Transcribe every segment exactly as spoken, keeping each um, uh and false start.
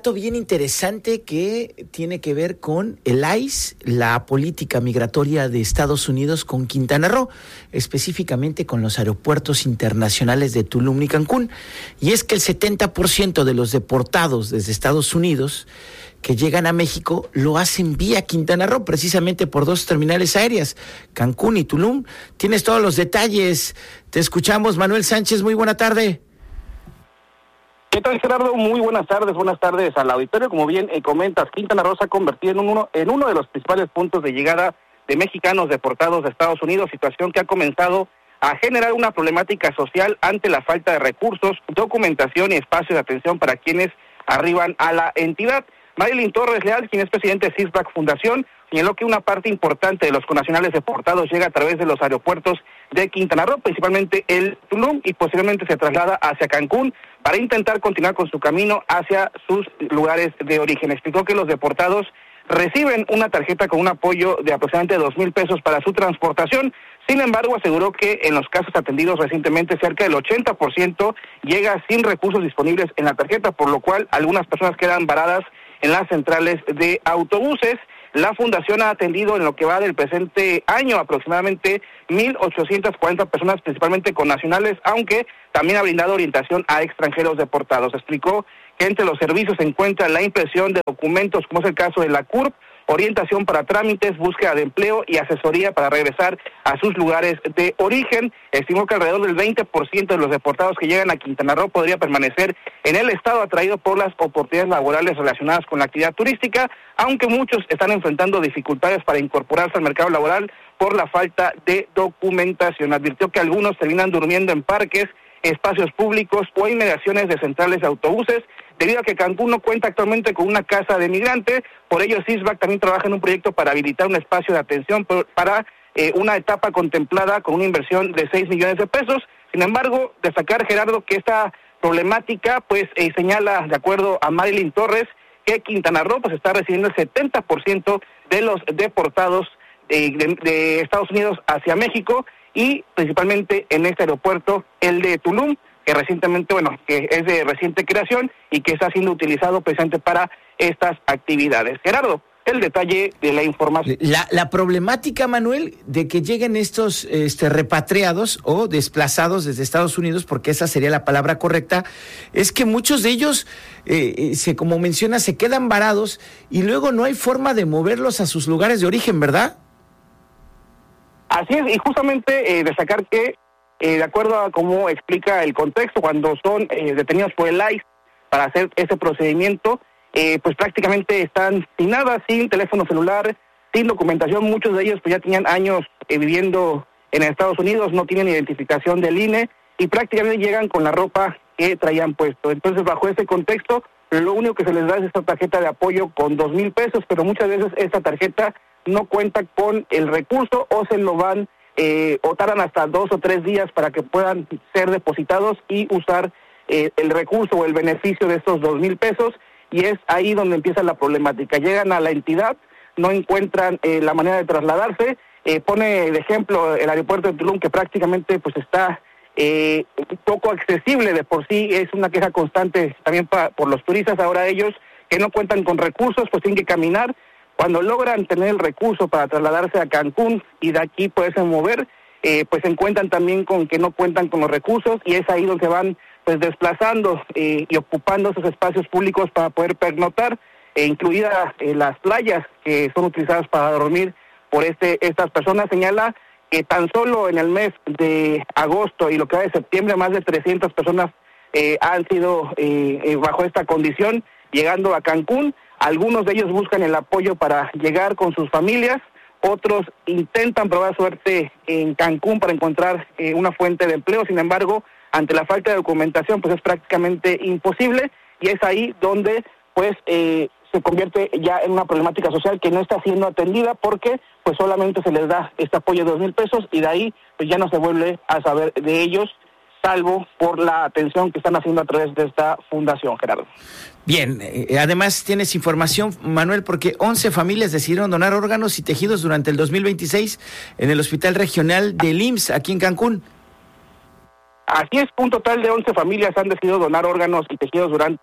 dato bien interesante que tiene que ver con el I C E, la política migratoria de Estados Unidos con Quintana Roo, específicamente con los aeropuertos internacionales de Tulum y Cancún. Y es que el setenta por ciento de los deportados desde Estados Unidos que llegan a México lo hacen vía Quintana Roo, precisamente por dos terminales aéreas, Cancún y Tulum. Tienes todos los detalles. Te escuchamos, Manuel Sánchez. Muy buena tarde. ¿Qué tal, Gerardo? Muy buenas tardes, buenas tardes al auditorio. Como bien eh, comentas, Quintana Roo se ha convertido en uno, en uno de los principales puntos de llegada de mexicanos deportados de Estados Unidos, situación que ha comenzado a generar una problemática social ante la falta de recursos, documentación y espacio de atención para quienes arriban a la entidad. Marilyn Torres Leal, quien es presidente de Sixback Fundación, señaló que una parte importante de los connacionales deportados llega a través de los aeropuertos de Quintana Roo, principalmente el Tulum, y posiblemente se traslada hacia Cancún para intentar continuar con su camino hacia sus lugares de origen. Explicó que los deportados reciben una tarjeta con un apoyo de aproximadamente dos mil pesos para su transportación. Sin embargo, aseguró que en los casos atendidos recientemente, cerca del ochenta por ciento llega sin recursos disponibles en la tarjeta, por lo cual algunas personas quedan varadas en las centrales de autobuses. La fundación ha atendido en lo que va del presente año aproximadamente mil ochocientas cuarenta personas, principalmente connacionales, aunque también ha brindado orientación a extranjeros deportados. Explicó que entre los servicios se encuentra la impresión de documentos, como es el caso de la C U R P, orientación para trámites, búsqueda de empleo y asesoría para regresar a sus lugares de origen. Estimó que alrededor del veinte por ciento de los deportados que llegan a Quintana Roo podría permanecer en el estado atraído por las oportunidades laborales relacionadas con la actividad turística, aunque muchos están enfrentando dificultades para incorporarse al mercado laboral por la falta de documentación. Advirtió que algunos terminan durmiendo en parques, espacios públicos o inmediaciones de centrales de autobuses, debido a que Cancún no cuenta actualmente con una casa de migrante. Por ello, Sixback también trabaja en un proyecto para habilitar un espacio de atención para eh, una etapa contemplada con una inversión de seis millones de pesos. Sin embargo, destacar, Gerardo, que esta problemática pues eh, señala, de acuerdo a Marilyn Torres, que Quintana Roo pues está recibiendo el setenta por ciento de los deportados eh, de, de Estados Unidos hacia México, y principalmente en este aeropuerto, el de Tulum, que recientemente, bueno, que es de reciente creación y que está siendo utilizado precisamente para estas actividades. Gerardo, el detalle de la información. La, la problemática, Manuel, de que lleguen estos este, repatriados o desplazados desde Estados Unidos, porque esa sería la palabra correcta, es que muchos de ellos, eh, se, como menciona, se quedan varados y luego no hay forma de moverlos a sus lugares de origen, ¿verdad? Así es, y justamente eh, destacar que, eh, de acuerdo a cómo explica el contexto, cuando son eh, detenidos por el I C E para hacer ese procedimiento, eh, pues prácticamente están sin nada, sin teléfono celular, sin documentación. Muchos de ellos pues ya tenían años eh, viviendo en Estados Unidos, no tienen identificación del I N E y prácticamente llegan con la ropa que traían puesto. Entonces, bajo ese contexto, lo único que se les da es esta tarjeta de apoyo con dos mil pesos, pero muchas veces esta tarjeta no cuenta con el recurso o se lo van eh, o tardan hasta dos o tres días para que puedan ser depositados y usar eh, el recurso o el beneficio de estos dos mil pesos, y es ahí donde empieza la problemática. Llegan a la entidad, no encuentran eh, la manera de trasladarse. Eh, pone de ejemplo el aeropuerto de Tulum, que prácticamente pues está eh, un poco accesible de por sí, es una queja constante también pa, por los turistas. Ahora ellos que no cuentan con recursos pues tienen que caminar. Cuando logran tener el recurso para trasladarse a Cancún y de aquí poderse mover, eh, pues se encuentran también con que no cuentan con los recursos, y es ahí donde se van pues desplazando eh, y ocupando esos espacios públicos para poder pernoctar, eh, incluidas eh, las playas que son utilizadas para dormir por este estas personas. Señala que tan solo en el mes de agosto y lo que va de septiembre, más de trescientas personas eh, han sido eh, eh, bajo esta condición, llegando a Cancún. Algunos de ellos buscan el apoyo para llegar con sus familias, otros intentan probar suerte en Cancún para encontrar eh, una fuente de empleo. Sin embargo, ante la falta de documentación, pues es prácticamente imposible, y es ahí donde pues eh, se convierte ya en una problemática social que no está siendo atendida, porque pues solamente se les da este apoyo de dos mil pesos y de ahí pues ya no se vuelve a saber de ellos, salvo por la atención que están haciendo a través de esta fundación, Gerardo. Bien, eh, además tienes información, Manuel, porque once familias decidieron donar órganos y tejidos durante el dos mil veintiséis en el Hospital Regional del I M S S aquí en Cancún. Así es, un total de once familias han decidido donar órganos y tejidos durante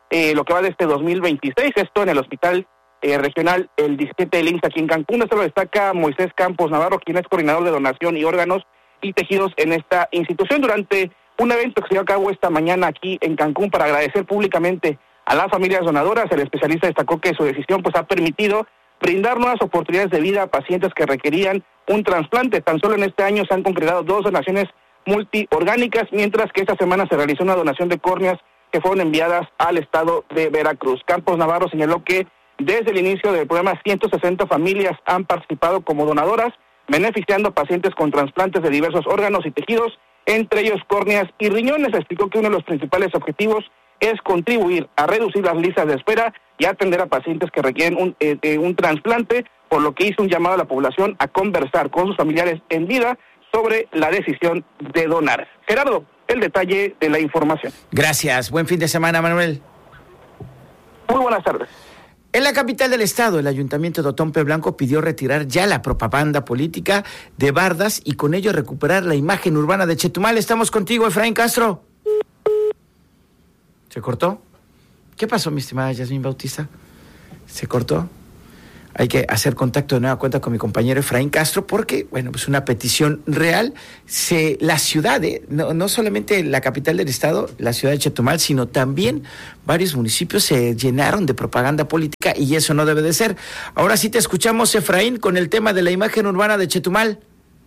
eh, lo que va de este dos mil veintiséis, esto en el Hospital eh, Regional el diecisiete del I M S S aquí en Cancún. Esto lo destaca Moisés Campos Navarro, quien es coordinador de donación y órganos y tejidos en esta institución, durante un evento que se dio a cabo esta mañana aquí en Cancún para agradecer públicamente a las familias donadoras. El especialista destacó que su decisión pues ha permitido brindar nuevas oportunidades de vida a pacientes que requerían un trasplante. Tan solo en este año se han concretado dos donaciones multiorgánicas, mientras que esta semana se realizó una donación de córneas que fueron enviadas al estado de Veracruz. Campos Navarro señaló que desde el inicio del programa ciento sesenta familias han participado como donadoras, beneficiando a pacientes con trasplantes de diversos órganos y tejidos, entre ellos córneas y riñones. Explicó que uno de los principales objetivos es contribuir a reducir las listas de espera y atender a pacientes que requieren un, eh, eh, un trasplante, por lo que hizo un llamado a la población a conversar con sus familiares en vida sobre la decisión de donar. Gerardo, el detalle de la información. Gracias. Buen fin de semana, Manuel. Muy buenas tardes. En la capital del estado, el ayuntamiento de Otompe Blanco pidió retirar ya la propaganda política de bardas y con ello recuperar la imagen urbana de Chetumal. Estamos contigo, Efraín Castro. ¿Se cortó? ¿Qué pasó, mi estimada Yasmín Bautista? ¿Se cortó? Hay que hacer contacto de nueva cuenta con mi compañero Efraín Castro porque, bueno, pues una petición real. Se, la ciudad, eh, no, no solamente la capital del estado, la ciudad de Chetumal, sino también varios municipios se llenaron de propaganda política y eso no debe de ser. Ahora sí te escuchamos, Efraín, con el tema de la imagen urbana de Chetumal.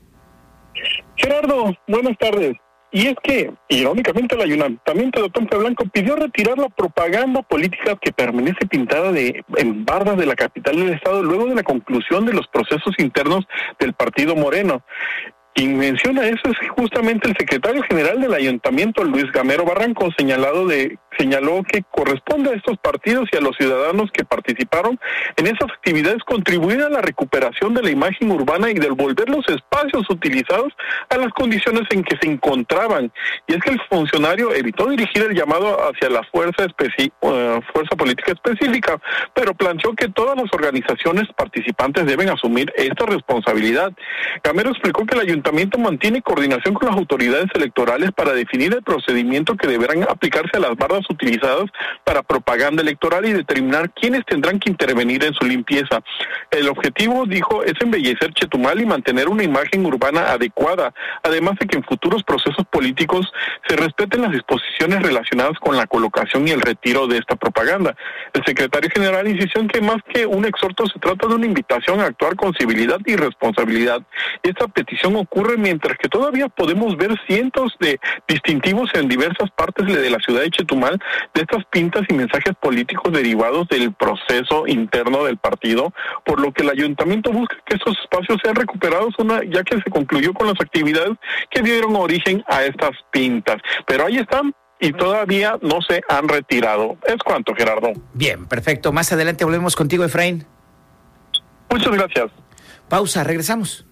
Gerardo, buenas tardes. Y es que, irónicamente, el ayuntamiento de Otompe Blanco pidió retirar la propaganda política que permanece pintada de, en bardas de la capital del estado luego de la conclusión de los procesos internos del partido Moreno. Quien menciona eso es justamente el secretario general del ayuntamiento, Luis Gamero Barranco, señalado de señaló que corresponde a estos partidos y a los ciudadanos que participaron en esas actividades contribuir a la recuperación de la imagen urbana y devolver los espacios utilizados a las condiciones en que se encontraban. Y es que el funcionario evitó dirigir el llamado hacia la fuerza especi- uh, fuerza política específica, pero planteó que todas las organizaciones participantes deben asumir esta responsabilidad. Gamero explicó que el ayuntamiento mantiene coordinación con las autoridades electorales para definir el procedimiento que deberán aplicarse a las barras utilizadas para propaganda electoral y determinar quiénes tendrán que intervenir en su limpieza. El objetivo, dijo, es embellecer Chetumal y mantener una imagen urbana adecuada, además de que en futuros procesos políticos se respeten las disposiciones relacionadas con la colocación y el retiro de esta propaganda. El secretario general insistió en que más que un exhorto se trata de una invitación a actuar con civilidad y responsabilidad. Esta petición ocurre mientras que todavía podemos ver cientos de distintivos en diversas partes de la ciudad de Chetumal de estas pintas y mensajes políticos derivados del proceso interno del partido, por lo que el ayuntamiento busca que estos espacios sean recuperados una, ya que se concluyó con las actividades que dieron origen a estas pintas. Pero ahí están y todavía no se han retirado. Es cuanto, Gerardo. Bien, perfecto. Más adelante volvemos contigo, Efraín. Muchas gracias. Pausa, regresamos.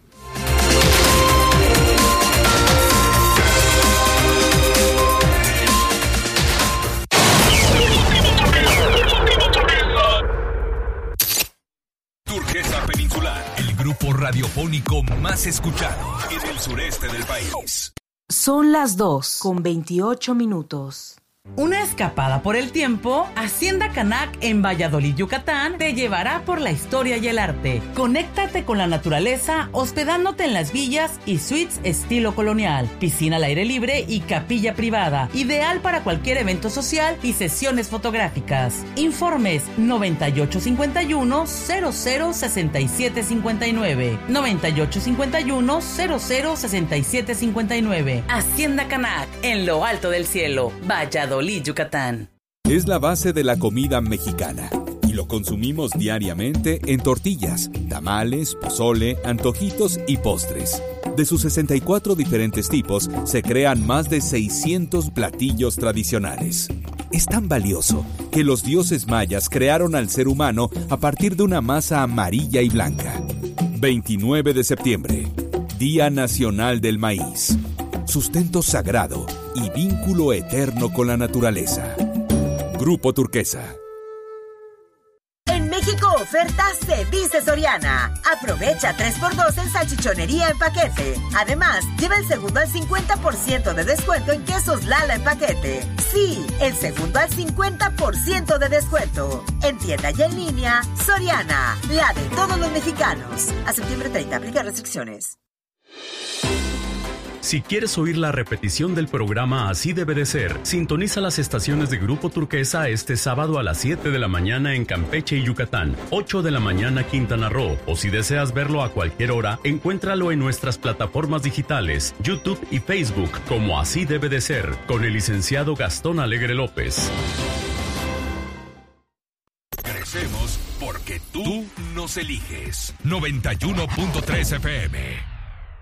Turquesa Peninsular, el grupo radiofónico más escuchado en el sureste del país. Son las dos con veintiocho minutos. Una escapada por el tiempo, Hacienda Canac en Valladolid, Yucatán, te llevará por la historia y el arte. Conéctate con la naturaleza hospedándote en las villas y suites estilo colonial, piscina al aire libre y capilla privada, ideal para cualquier evento social y sesiones fotográficas. Informes noventa y ocho cincuenta y uno cero cero sesenta y siete cincuenta y nueve, noventa y ocho cincuenta y uno cero cero sesenta y siete cincuenta y nueve. Hacienda Canac en lo alto del cielo, Valladolid, Yucatán. Es la base de la comida mexicana y lo consumimos diariamente en tortillas, tamales, pozole, antojitos y postres. De sus sesenta y cuatro diferentes tipos, se crean más de seiscientos platillos tradicionales. Es tan valioso que los dioses mayas crearon al ser humano a partir de una masa amarilla y blanca. veintinueve de septiembre, Día Nacional del Maíz. Sustento sagrado y vínculo eterno con la naturaleza. Grupo Turquesa. En México oferta se dice Soriana. Aprovecha tres por dos en salchichonería en paquete. Además, lleva el segundo al cincuenta por ciento de descuento en quesos Lala en paquete. Sí, el segundo al cincuenta por ciento de descuento. En tienda y en línea, Soriana, la de todos los mexicanos. A septiembre treinta, aplica restricciones. Si quieres oír la repetición del programa Así Debe de Ser, sintoniza las estaciones de Grupo Turquesa este sábado a las siete de la mañana en Campeche y Yucatán, ocho de la mañana Quintana Roo, o si deseas verlo a cualquier hora, encuéntralo en nuestras plataformas digitales, YouTube y Facebook, como Así Debe de Ser, con el licenciado Gastón Alegre López. Crecemos porque tú nos eliges. noventa y uno punto tres F M.